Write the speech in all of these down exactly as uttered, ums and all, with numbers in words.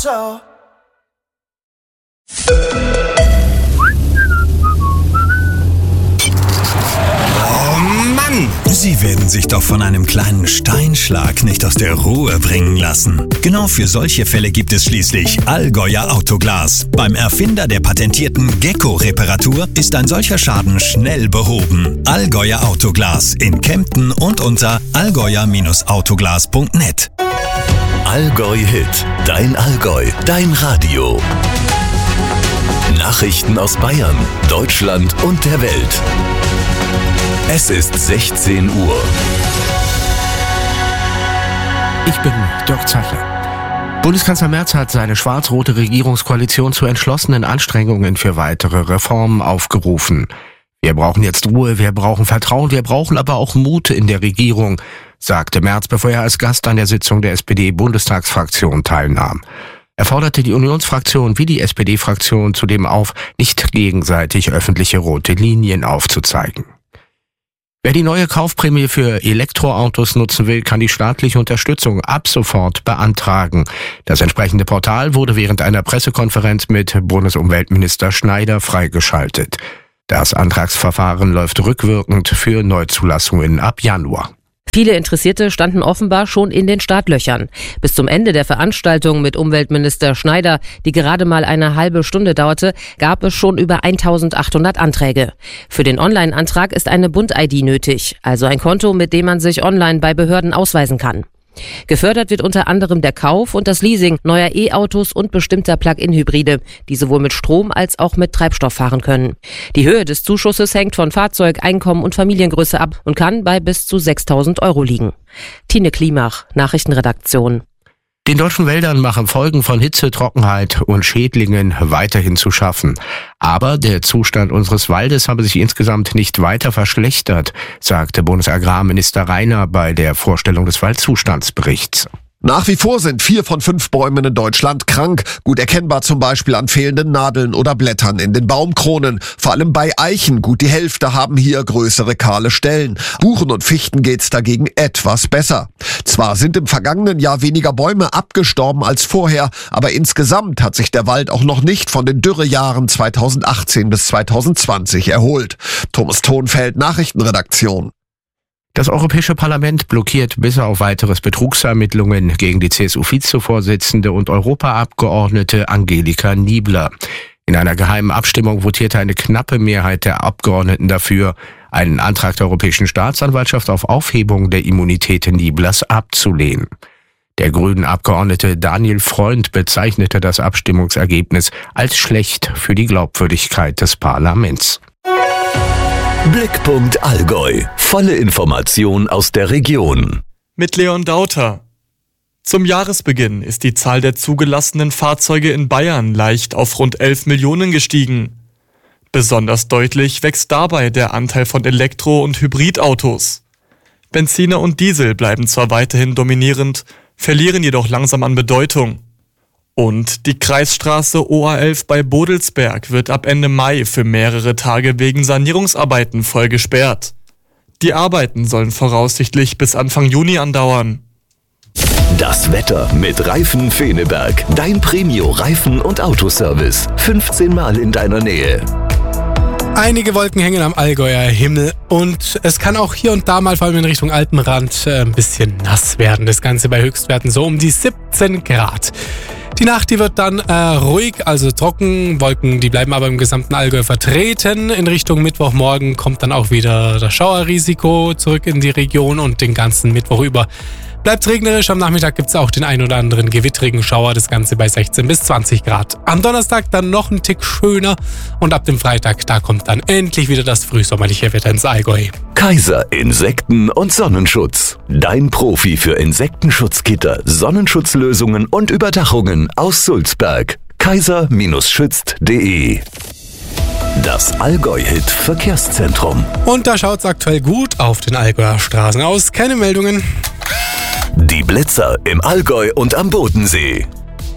Ciao. Oh Mann! Sie werden sich doch von einem kleinen Steinschlag nicht aus der Ruhe bringen lassen. Genau für solche Fälle gibt es schließlich Allgäuer Autoglas. Beim Erfinder der patentierten Gecko-Reparatur ist ein solcher Schaden schnell behoben. Allgäuer Autoglas in Kempten und unter allgäuer Autoglas punkt net. Allgäu Hit, dein Allgäu, dein Radio. Nachrichten aus Bayern, Deutschland und der Welt. Es ist sechzehn Uhr. Ich bin Dirk Zeichler. Bundeskanzler Merz hat seine schwarz-rote Regierungskoalition zu entschlossenen Anstrengungen für weitere Reformen aufgerufen. Wir brauchen jetzt Ruhe, wir brauchen Vertrauen, wir brauchen aber auch Mut in der Regierung, sagte Merz, bevor er als Gast an der Sitzung der S P D-Bundestagsfraktion teilnahm. Er forderte die Unionsfraktion wie die S P D-Fraktion zudem auf, nicht gegenseitig öffentliche rote Linien aufzuzeigen. Wer die neue Kaufprämie für Elektroautos nutzen will, kann die staatliche Unterstützung ab sofort beantragen. Das entsprechende Portal wurde während einer Pressekonferenz mit Bundesumweltminister Schneider freigeschaltet. Das Antragsverfahren läuft rückwirkend für Neuzulassungen ab Januar. Viele Interessierte standen offenbar schon in den Startlöchern. Bis zum Ende der Veranstaltung mit Umweltminister Schneider, die gerade mal eine halbe Stunde dauerte, gab es schon über eintausendachthundert Anträge. Für den Online-Antrag ist eine Bund-I D nötig, also ein Konto, mit dem man sich online bei Behörden ausweisen kann. Gefördert wird unter anderem der Kauf und das Leasing neuer E-Autos und bestimmter Plug-in-Hybride, die sowohl mit Strom als auch mit Treibstoff fahren können. Die Höhe des Zuschusses hängt von Fahrzeug, Einkommen und Familiengröße ab und kann bei bis zu sechstausend Euro liegen. Tine Klimach, Nachrichtenredaktion. Den deutschen Wäldern machen Folgen von Hitze, Trockenheit und Schädlingen weiterhin zu schaffen. Aber der Zustand unseres Waldes habe sich insgesamt nicht weiter verschlechtert, sagte Bundesagrarminister Reiner bei der Vorstellung des Waldzustandsberichts. Nach wie vor sind vier von fünf Bäumen in Deutschland krank, gut erkennbar zum Beispiel an fehlenden Nadeln oder Blättern in den Baumkronen. Vor allem bei Eichen, gut die Hälfte haben hier größere kahle Stellen. Buchen und Fichten geht's dagegen etwas besser. Zwar sind im vergangenen Jahr weniger Bäume abgestorben als vorher, aber insgesamt hat sich der Wald auch noch nicht von den Dürrejahren zweitausendachtzehn bis zweitausendzwanzig erholt. Thomas Thonfeld, Nachrichtenredaktion. Das Europäische Parlament blockiert bis auf weiteres Betrugsermittlungen gegen die C S U-Vizevorsitzende und Europaabgeordnete Angelika Niebler. In einer geheimen Abstimmung votierte eine knappe Mehrheit der Abgeordneten dafür, einen Antrag der Europäischen Staatsanwaltschaft auf Aufhebung der Immunität Nieblers abzulehnen. Der grünen Abgeordnete Daniel Freund bezeichnete das Abstimmungsergebnis als schlecht für die Glaubwürdigkeit des Parlaments. Blickpunkt Allgäu. Volle Information aus der Region. Mit Leon Dauter. Zum Jahresbeginn ist die Zahl der zugelassenen Fahrzeuge in Bayern leicht auf rund elf Millionen gestiegen. Besonders deutlich wächst dabei der Anteil von Elektro- und Hybridautos. Benziner und Diesel bleiben zwar weiterhin dominierend, verlieren jedoch langsam an Bedeutung. Und die Kreisstraße O A elf bei Bodelsberg wird ab Ende Mai für mehrere Tage wegen Sanierungsarbeiten voll gesperrt. Die Arbeiten sollen voraussichtlich bis Anfang Juni andauern. Das Wetter mit Reifen Feneberg. Dein Premio-Reifen- und Autoservice. fünfzehn Mal in deiner Nähe. Einige Wolken hängen am Allgäuer Himmel und es kann auch hier und da mal, vor allem in Richtung Alpenrand, ein bisschen nass werden. Das Ganze bei Höchstwerten so um die siebzehn Grad. Die Nacht, die wird dann äh, ruhig, also trocken. Wolken, die bleiben aber im gesamten Allgäu vertreten. In Richtung Mittwochmorgen kommt dann auch wieder das Schauerrisiko zurück in die Region und den ganzen Mittwoch über bleibt regnerisch. Am Nachmittag gibt es auch den ein oder anderen gewittrigen Schauer. Das Ganze bei sechzehn bis zwanzig Grad. Am Donnerstag dann noch ein Tick schöner und ab dem Freitag, da kommt dann endlich wieder das frühsommerliche Wetter ins Allgäu. Kaiser Insekten- und Sonnenschutz. Dein Profi für Insektenschutzgitter, Sonnenschutzlösungen und Überdachungen aus Sulzberg. kaiser schützt punkt de. Das Allgäu-Hit Verkehrszentrum. Und da schaut es aktuell gut auf den Allgäuer Straßen aus. Keine Meldungen. Die Blitzer im Allgäu und am Bodensee.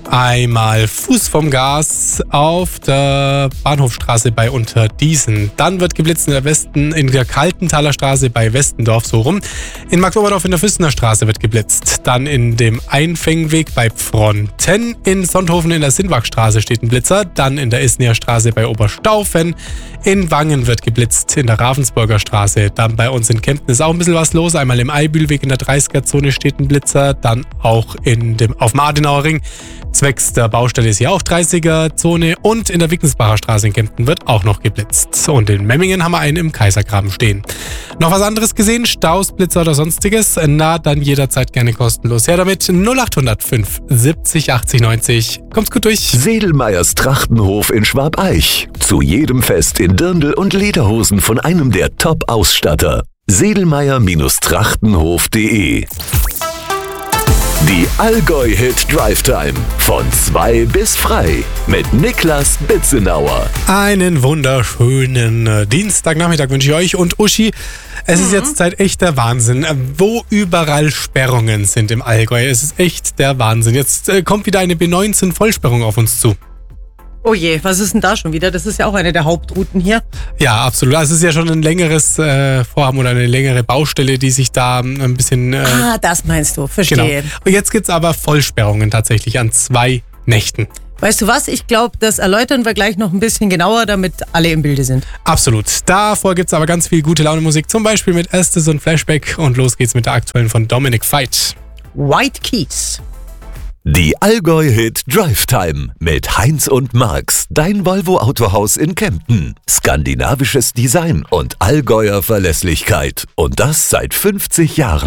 Einmal Fuß vom Gas auf der Bahnhofstraße bei Unterdiesen. Dann wird geblitzt in der Westen, in der Kaltenthaler Straße bei Westendorf, so rum. In Marktoberdorf in der Füssener Straße wird geblitzt. Dann in dem Einfängweg bei Pfronten. In Sonthofen in der Sinnwachstraße steht ein Blitzer. Dann in der Isneer Straße bei Oberstaufen. In Wangen wird geblitzt in der Ravensburger Straße. Dann bei uns in Kempten ist auch ein bisschen was los. Einmal im Eibühlweg in der dreißiger-Zone steht ein Blitzer. Dann auch in dem, auf dem Adenauer Ring. Zwecks der Baustelle ist hier auch dreißiger-Zone und in der Wickensbacher Straße in Kempten wird auch noch geblitzt. Und in Memmingen haben wir einen im Kaisergraben stehen. Noch was anderes gesehen? Staus, Blitzer oder sonstiges? Na, dann jederzeit gerne kostenlos. Her damit null acht null fünf siebzig achtzig neunzig. Kommt's gut durch. Sedelmeyers Trachtenhof in Schwabeich. Zu jedem Fest in Dirndl und Lederhosen von einem der Top-Ausstatter. sedelmeyer Trachtenhof punkt de. Die Allgäu-Hit Drive Time. Von zwei bis frei. Mit Niklas Bitzenauer. Einen wunderschönen äh, Dienstagnachmittag wünsche ich euch. Und Uschi, es mhm. ist jetzt Zeit echt der Wahnsinn, äh, wo überall Sperrungen sind im Allgäu. Es ist echt der Wahnsinn. Jetzt äh, kommt wieder eine B neunzehn Vollsperrung auf uns zu. Oh je, was ist denn da schon wieder? Das ist ja auch eine der Hauptrouten hier. Ja, absolut. Also es ist ja schon ein längeres äh, Vorhaben oder eine längere Baustelle, die sich da ein bisschen... Äh, ah, das meinst du, verstehe. Genau. Und jetzt gibt's aber Vollsperrungen tatsächlich an zwei Nächten. Weißt du was? Ich glaube, das erläutern wir gleich noch ein bisschen genauer, damit alle im Bilde sind. Absolut. Davor gibt's aber ganz viel gute Laune-Musik, zum Beispiel mit Estes und Flashback. Und los geht's mit der aktuellen von Dominic Veit. White Keys. Die Allgäu-Hit Drive Time mit Heinz und Marx, dein Volvo-Autohaus in Kempten. Skandinavisches Design und Allgäuer Verlässlichkeit. Und das seit fünfzig Jahren.